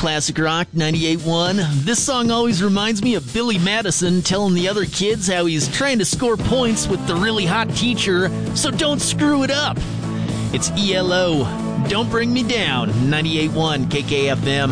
Classic Rock 98.1. This song always reminds me of Billy Madison telling the other kids how he's trying to score points with the really hot teacher, so don't screw it up. It's ELO, Don't Bring Me Down, 98.1 KKFM.